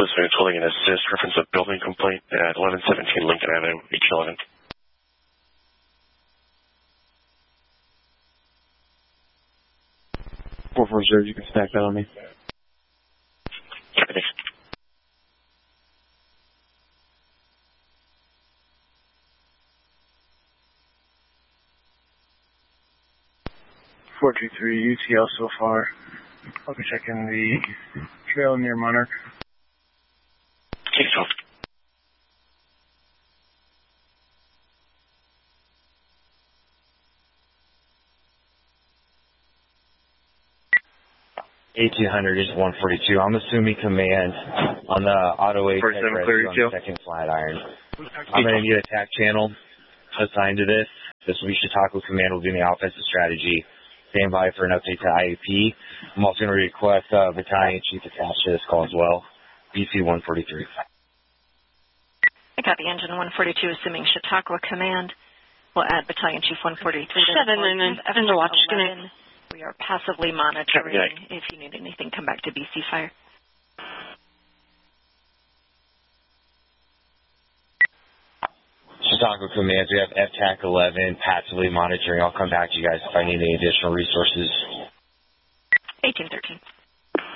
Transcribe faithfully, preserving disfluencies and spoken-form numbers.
Listening to Tolling and Assist, reference of building complaint at eleven seventeen Lincoln Avenue, H eleven. four four zero, you can stack that on me. Copy, thanks. four two three U T L so far. I'll be checking the trail near Monarch. Take twelve. eighteen hundred is one forty-two. I'm assuming command on the auto eight on the second flat iron. I'm going to need a tack channel assigned to this. This will be Chautauqua Command. We'll do the offensive strategy. Stand by for an update to I A P. I'm also going to request uh, Battalion Chief attached to this call as well. B C one forty-three. I got the engine one forty-two, assuming Chautauqua Command. We'll add Battalion Chief one forty-three to Seven and then under watch. eleven. We are passively monitoring. If you need anything, come back to B C Fire. Chautauqua Command, we have F T A C eleven, passively monitoring. I'll come back to you guys if I need any additional resources. eighteen thirteen.